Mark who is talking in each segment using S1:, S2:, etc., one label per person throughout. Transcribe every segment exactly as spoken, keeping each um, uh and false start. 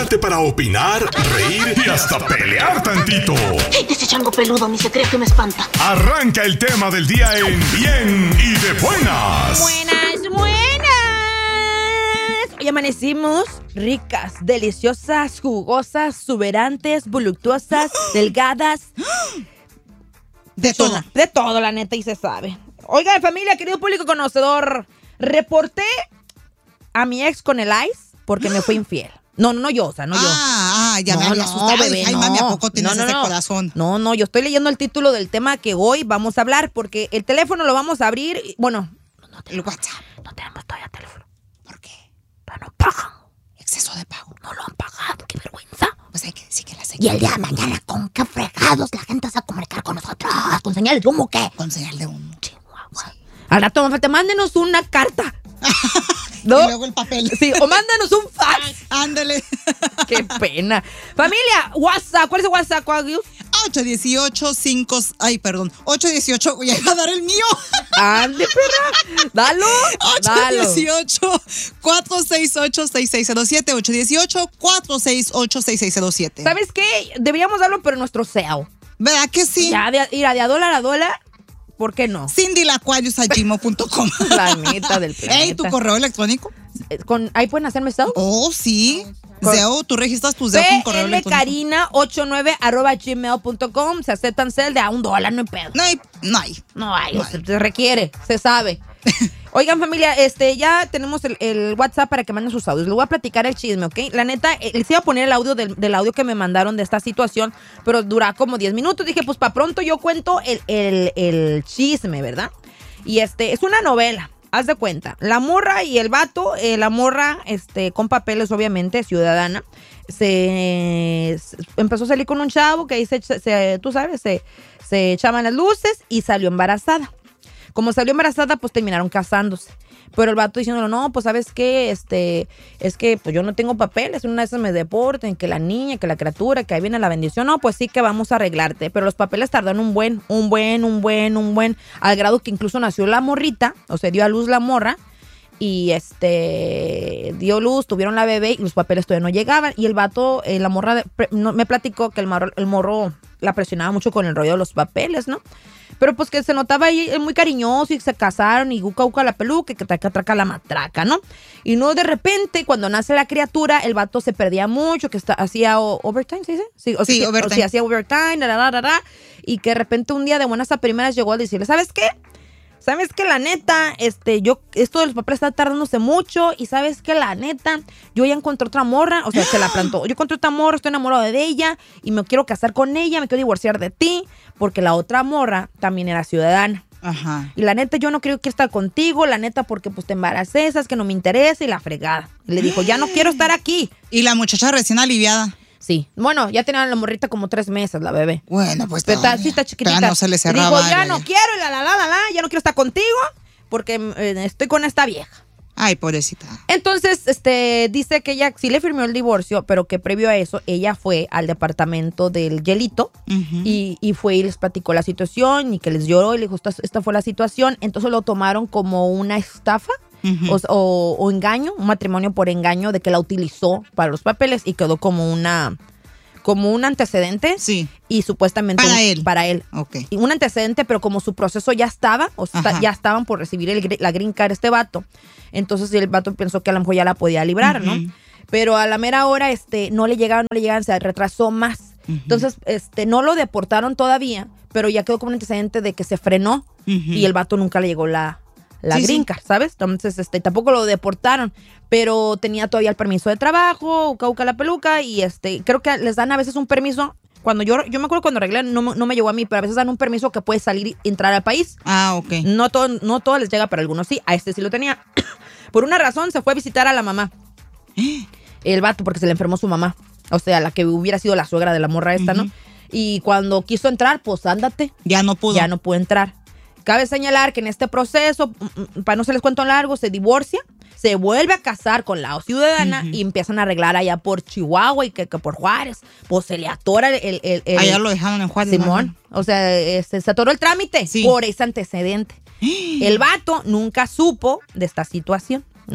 S1: Prepárate para opinar, reír y hasta pelear tantito.
S2: Ese chango peludo ni se cree que me espanta.
S1: Arranca el tema del día en Bien y de Buenas.
S3: Buenas, buenas. Hoy amanecimos ricas, deliciosas, jugosas, exuberantes, voluptuosas, delgadas.
S4: De todo.
S3: De todo, la neta, y se sabe. Oigan, familia, querido público conocedor, reporté a mi ex con el ice porque me fue infiel. No, no, no yo, o sea, no yo.
S4: Ah, ah, ya
S3: no,
S4: me había
S3: no,
S4: asustado.
S3: bebé,
S4: Ay,
S3: no.
S4: mami, ¿a poco tienes
S3: no, no,
S4: ese
S3: no.
S4: corazón?
S3: No, no, yo estoy leyendo el título del tema que hoy vamos a hablar porque el teléfono lo vamos a abrir. y- Bueno, no
S4: El
S3: tenemos,
S4: WhatsApp.
S3: no tenemos todavía teléfono.
S4: ¿Por qué?
S3: Pero no pagan.
S4: Exceso de pago.
S3: No lo han pagado, qué vergüenza.
S4: Pues hay que decir que la
S2: Y
S4: señal
S2: el día de mañana, ¿con qué fregados la gente se va a comunicar con nosotros? ¿Con señal de humo o qué?
S4: con señal de humo.
S3: Chihuahua. Al rato, te mándenos una carta. ¿No?
S4: Y luego el papel.
S3: Sí, o mándanos un fax.
S4: Ándale.
S3: Qué pena. Familia, WhatsApp. ¿Cuál es el WhatsApp, Coagius?
S4: ocho uno ocho, cinco... Ay, perdón. ocho uno ocho... Ya iba a dar el mío.
S3: Ande, perra. Dalo. Dalo.
S4: ocho uno ocho, cuatro seis ocho, seis seis cero siete. ocho uno ocho, cuatro seis ocho, seis seis cero siete.
S3: ¿Sabes qué? Deberíamos darlo, pero en nuestro S E O.
S4: ¿Verdad que sí?
S3: Ya, de, mira, de a dólar a dólar, ¿por qué no?
S4: cindy lacuarios arroba gmail punto com.
S3: La neta del planeta.
S4: Ey, ¿tu correo electrónico?
S3: Con, ¿Ahí pueden hacerme S E O?
S4: Oh, sí.
S3: Cor-
S4: Zeo, tú registras tu Zeo con correo
S3: P L
S4: electrónico.
S3: Karina ochenta y nueve arroba gmail punto com. Se aceptan cel de a un dólar, no hay pedo.
S4: No hay, no hay.
S3: No hay,
S4: No
S3: o sea, se requiere, se sabe. Oigan, familia, este, ya tenemos el, el WhatsApp para que manden sus audios. Les voy a platicar el chisme, ¿ok? La neta, eh, les iba a poner el audio del, del audio que me mandaron de esta situación, pero dura como diez minutos. Dije, pues para pronto yo cuento el, el, el chisme, ¿verdad? Y este, es una novela. Haz de cuenta, la morra y el vato, eh, la morra, este, con papeles, obviamente, ciudadana, se, se empezó a salir con un chavo que ahí se, se- tú sabes, se, se echaban las luces y salió embarazada. Como salió embarazada, pues terminaron casándose. Pero el vato diciéndole, no, pues ¿sabes qué? Este, es que pues yo no tengo papeles, una de esas me deporten, que la niña, que la criatura, que ahí viene la bendición. No, pues sí que vamos a arreglarte. Pero los papeles tardaron un buen, un buen, un buen, un buen, al grado que incluso nació la morrita, o sea, dio a luz la morra. Y este, dio luz, tuvieron la bebé y los papeles todavía no llegaban. Y el vato, eh, la morra, de- pre- no, me platicó que el, marro- el morro la presionaba mucho con el rollo de los papeles, ¿no? Pero pues que se notaba ahí eh, muy cariñoso y se casaron y uca uca la peluca y que traca traca la matraca, ¿no? Y no, de repente, cuando nace la criatura, el vato se perdía mucho, que está, hacía o- overtime, ¿se dice? Sí, o
S4: Sí,
S3: sea, que-
S4: overtime.
S3: o sea, hacía overtime, la, la, la, la, la, y que de repente un día de buenas a primeras llegó a decirle, ¿sabes qué? ¿Sabes qué? La neta, este, yo, esto de los papeles está tardándose mucho y ¿sabes qué? La neta, yo ya encontré otra morra, o sea, se la plantó. Yo encontré otra morra, estoy enamorado de ella y me quiero casar con ella, me quiero divorciar de ti, porque la otra morra también era ciudadana.
S4: Ajá.
S3: Y la neta, yo no quiero que estar contigo, la neta, porque pues te embaracé, sabes que no me interesa y la fregada. Y le dijo, ya no quiero estar aquí.
S4: Y la muchacha recién aliviada.
S3: Sí, bueno, ya tenía la morrita como tres meses, la bebé.
S4: Bueno, pues
S3: Pero está,
S4: todavía.
S3: sí está chiquitita.
S4: Todavía no se le
S3: Y
S4: cerraba.
S3: dijo, ya
S4: el-
S3: no quiero, y la, la, la, la, la, ya no quiero estar contigo porque eh, estoy con esta vieja.
S4: Ay, pobrecita.
S3: Entonces, este, dice que ella sí le firmó el divorcio, pero que previo a eso, ella fue al departamento del Hielito
S4: Ujú.
S3: y, y fue y les platicó la situación y que les lloró y le dijo, esta, esta fue la situación. Entonces lo tomaron como una estafa.
S4: Ujú.
S3: O, o- o engaño, un matrimonio por engaño de que la utilizó para los papeles y quedó como una como un antecedente
S4: Sí.
S3: y supuestamente
S4: Para
S3: un-
S4: él.
S3: para él.
S4: Ok.
S3: Y un antecedente, pero como su proceso ya estaba, o sea,
S4: Ajá.
S3: ya estaban por recibir el, gri- la green card este vato. Entonces el vato pensó que a lo mejor ya la podía librar, ¿no?
S4: Ujú.
S3: Pero a la mera hora este no le llegaban, no le llegaban, se retrasó más.
S4: Ujú.
S3: Entonces, este no lo deportaron todavía, pero ya quedó como un antecedente de que se frenó
S4: Ujú.
S3: y el vato nunca le llegó la la
S4: Sí,
S3: green
S4: sí.
S3: card, ¿sabes? Entonces, este, tampoco lo deportaron, pero tenía todavía el permiso de trabajo, uca uca la peluca, y este, creo que les dan a veces un permiso. Cuando yo, yo me acuerdo cuando arreglé, no, me- no me llegó a mí, pero a veces dan un permiso que puede salir y entrar al país.
S4: Ah, ok.
S3: No todo, no todo les llega, pero algunos sí. A este sí lo tenía. Por una razón se fue a visitar a la mamá. El vato, porque se le enfermó su mamá. O sea, la que hubiera sido la suegra de la morra esta, ¿no? Y cuando quiso entrar, pues ándate.
S4: Ya no pudo.
S3: Ya no pudo entrar. Cabe señalar que en este proceso, mm, mm, para no se les cuento largo, se divorcia, se vuelve a casar con la ciudadana y empiezan a arreglar allá por Chihuahua y que, que por Juárez. Pues se le atora el... el, el- el-
S4: Allá lo dejaron en Juárez.
S3: Simón. O sea, este, se atoró el trámite
S4: Sí.
S3: por ese antecedente. El vato nunca supo de esta situación, ¿no?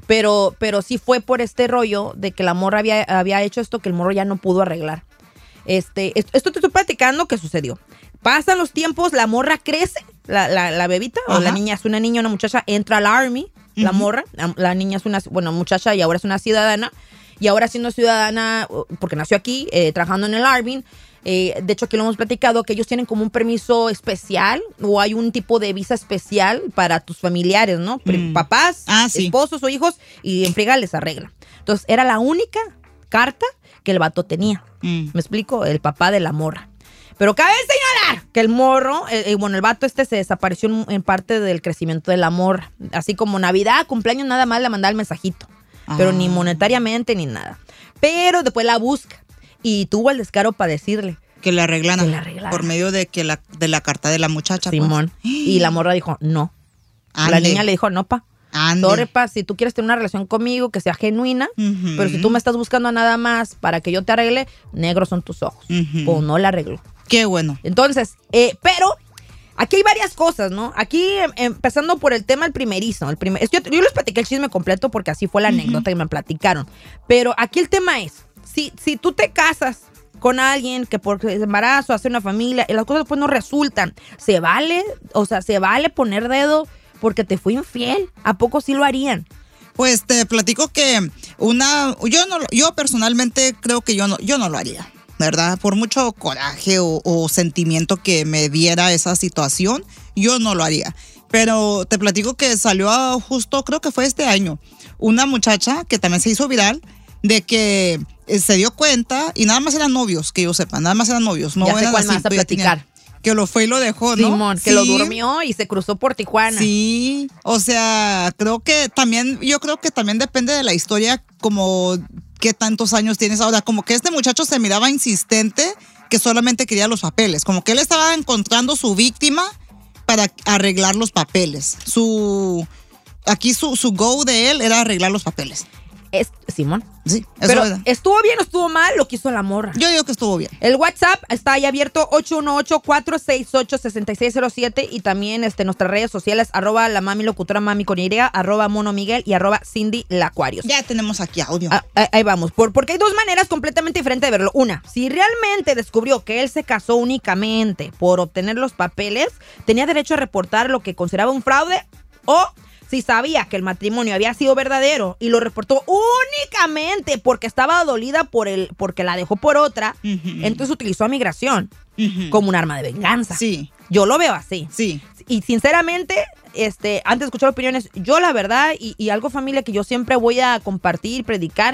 S3: Pero, pero sí fue por este rollo de que la morra había, había hecho esto que el morro ya no pudo arreglar. Este, esto, esto te estoy platicando que sucedió. Pasan los tiempos, la morra crece, la, la, la bebita, Ajá. o la niña, es una niña, una muchacha, entra al Army, uh-huh. la morra, la, la niña es una, bueno, muchacha y ahora es una ciudadana. Y ahora siendo ciudadana, porque nació aquí, eh, trabajando en el Army, eh, de hecho aquí lo hemos platicado, que ellos tienen como un permiso especial o hay un tipo de visa especial para tus familiares, ¿no? Mm. Papás, ah, sí. esposos o hijos, y en friega les arregla. Entonces era la única carta que el vato tenía. Mm. ¿Me explico? El papá de la morra. Pero cabe señalar que el morro, eh, bueno, el vato este se desapareció en, en parte del crecimiento de la morra. Así como Navidad, cumpleaños, nada más le mandaba el mensajito. Pero ah. ni monetariamente ni nada. Pero después la busca y tuvo el descaro para decirle
S4: que la arreglaran,
S3: que la arreglaran.
S4: Por medio de que la de la carta de la muchacha.
S3: Simón. Pues. Y la morra dijo, no. Ande. La niña le dijo, no, pa. Sorry, pa, si tú quieres tener una relación conmigo que sea genuina, uh-huh. pero si tú me estás buscando nada más para que yo te arregle, negros son tus ojos. Uh-huh. Pues no la arregló.
S4: Qué bueno.
S3: Entonces, eh, pero... Aquí hay varias cosas, ¿no? Aquí em, empezando por el tema el primerizo. El primer, yo, yo les platiqué el chisme completo porque así fue la uh-huh. anécdota que me platicaron. Pero aquí el tema es, si, si tú te casas con alguien que por embarazo hace una familia y las cosas pues no resultan, ¿se vale? O sea, ¿se vale poner dedo porque te fui infiel? ¿A poco sí lo harían?
S4: Pues te platico que una, yo no, yo personalmente creo que yo no, yo no lo haría. ¿Verdad? Por mucho coraje o, o sentimiento que me diera esa situación, yo no lo haría. Pero te platico que salió a justo, creo que fue este año, una muchacha que también se hizo viral de que se dio cuenta y nada más eran novios, que yo sepa, nada más eran novios. No
S3: ya sé
S4: eran
S3: cuál
S4: así,
S3: más a platicar.
S4: Tenía, que lo fue y lo dejó, ¿no?
S3: Simón, que sí. lo durmió y se cruzó por Tijuana.
S4: Sí, o sea, creo que también, yo creo que también depende de la historia como... ¿Qué tantos años tienes ahora? Como que este muchacho se miraba insistente que solamente quería los papeles. Como que él estaba encontrando su víctima para arreglar los papeles. Su Aquí su, su go de él era arreglar los papeles.
S3: Es, Simón.
S4: Sí, eso
S3: pero
S4: era.
S3: ¿estuvo bien o estuvo mal lo que hizo la morra?
S4: Yo digo que estuvo bien.
S3: El WhatsApp está ahí abierto ocho uno ocho, cuatro seis ocho, seis seis cero siete y también este, nuestras redes sociales arroba la mami locutora mami con Y, arroba mono Miguel y arroba Cindy Lacuarios.
S4: Ya tenemos aquí audio.
S3: Ah, ahí, ahí vamos, Por, porque hay dos maneras completamente diferentes de verlo. Una, si realmente descubrió que él se casó únicamente por obtener los papeles, tenía derecho a reportar lo que consideraba un fraude o... Si sabía que el matrimonio había sido verdadero y lo reportó únicamente porque estaba dolida por el, porque la dejó por otra, uh-huh. entonces utilizó a migración uh-huh. como un arma de venganza.
S4: Sí.
S3: Yo lo veo así.
S4: Sí.
S3: Y sinceramente, este, antes de escuchar opiniones, yo la verdad, y, y algo familia que yo siempre voy a compartir, predicar,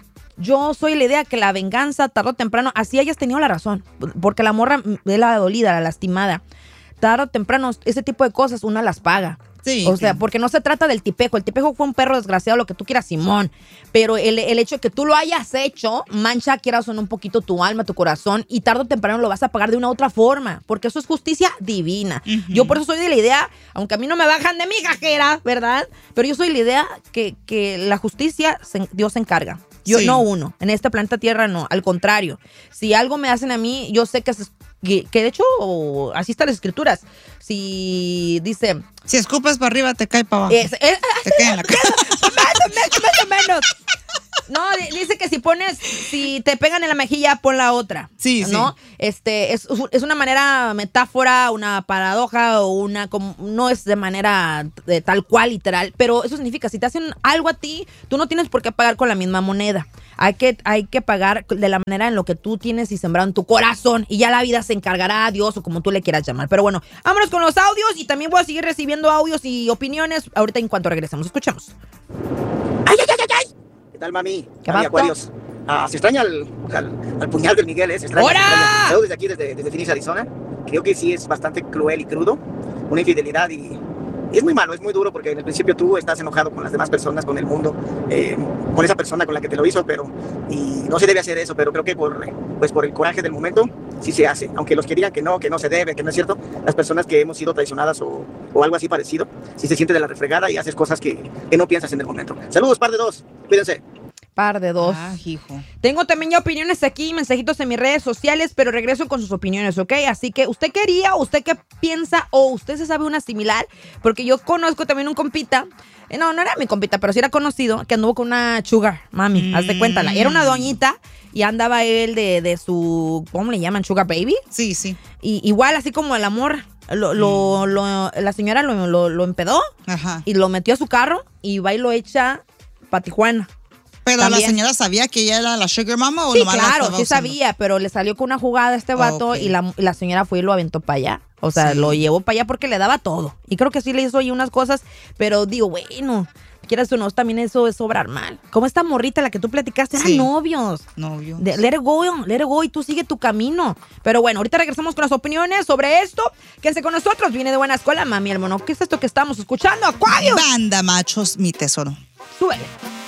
S3: yo soy la idea que la venganza, tarde o temprano, así hayas tenido la razón, porque la morra es la dolida, la lastimada. Tarde o temprano, ese tipo de cosas uno las paga.
S4: Sí,
S3: o sea,
S4: sí.
S3: porque no se trata del tipejo. El tipejo fue un perro desgraciado, lo que tú quieras, Simón. Pero el, el hecho de que tú lo hayas hecho, mancha, quieras o no, un poquito tu alma, tu corazón, y tarde o temprano lo vas a pagar de una otra forma, porque eso es justicia divina. Uh-huh. Yo por eso soy de la idea, aunque a mí no me bajan de mi cajera, ¿verdad? Pero yo soy de la idea que, que la justicia, se, Dios se encarga. Yo sí. no uno. En este planeta Tierra no. Al contrario. Si algo me hacen a mí, yo sé que es... Que, que de hecho, así están las escrituras. Si dice...
S4: Si escupes para arriba, te cae para abajo.
S3: Es, es,
S4: te cae en la cara.
S3: Más o menos, más o menos. No, dice que si pones, si te pegan en la mejilla, pon la otra.
S4: Sí,
S3: ¿no?
S4: sí.
S3: Este, es, es una manera, metáfora, una paradoja o una, como, no es de manera de tal cual, literal, pero eso significa, si te hacen algo a ti, tú no tienes por qué pagar con la misma moneda. Hay que, hay que pagar de la manera en lo que tú tienes y sembrado en tu corazón, y ya la vida se encargará a Dios o como tú le quieras llamar. Pero bueno, vámonos con los audios y también voy a seguir recibiendo audios y opiniones ahorita en cuanto regresemos. Escuchemos.
S2: ¡Ay, ay, ay, ay, ay!
S5: ¿Qué tal, mami?
S3: ¿Qué
S5: Mami,
S3: va?
S5: Acuarios. Ah, se extraña al, al, al puñal del Miguel, ¿eh? Se extraña.
S3: ¡Hora!
S5: Se extraña. Saludos desde aquí, desde, desde Phoenix, Arizona. Creo que sí es bastante cruel y crudo. Una infidelidad y, y es muy malo, es muy duro porque en el principio tú estás enojado con las demás personas, con el mundo, eh, con esa persona con la que te lo hizo, pero y no se debe hacer eso, pero creo que por, pues por el coraje del momento sí se hace. Aunque los querían que no, que no se debe, que no es cierto, las personas que hemos sido traicionadas o, o algo así parecido, sí se siente de la refregada y haces cosas que, que no piensas en el momento. Saludos, par de dos. Cuídense.
S3: Par de dos.
S4: Ah, hijo.
S3: Tengo también ya opiniones aquí, mensajitos en mis redes sociales, pero regreso con sus opiniones, ¿ok? Así que usted quería, usted qué piensa, o usted se sabe una similar, porque yo conozco también un compita, eh, no, no era mi compita, pero sí era conocido, que anduvo con una sugar mami, mm. haz de cuenta, era una doñita y andaba él de, de su, ¿cómo le llaman? Sugar baby.
S4: Sí, sí.
S3: Y igual, así como el amor, lo, lo, mm. lo, la señora lo, lo, lo empedó. Ajá. Y lo metió a su carro y va y lo echa para Tijuana.
S4: Pero
S3: También.
S4: la señora sabía que ella era la sugar mama o
S3: sí,
S4: nomás
S3: claro,
S4: la
S3: sí
S4: usando?
S3: sabía, pero le salió con una jugada a este vato okay. y la, la señora fue y lo aventó para allá. O sea, sí. lo llevó para allá porque le daba todo. Y creo que sí le hizo ahí unas cosas, pero digo, bueno, quieras o no, también eso es obrar mal. Como esta morrita, la que tú platicaste, eran sí. novios.
S4: Novios.
S3: De, let it go, let it go, y tú sigue tu camino. Pero bueno, ahorita regresamos con las opiniones sobre esto. Quédense con nosotros, viene de buena escuela, mami, el mono. ¿Qué es esto que estamos escuchando? ¡Aquarius!
S4: Banda Machos, mi tesoro.
S3: Súbele.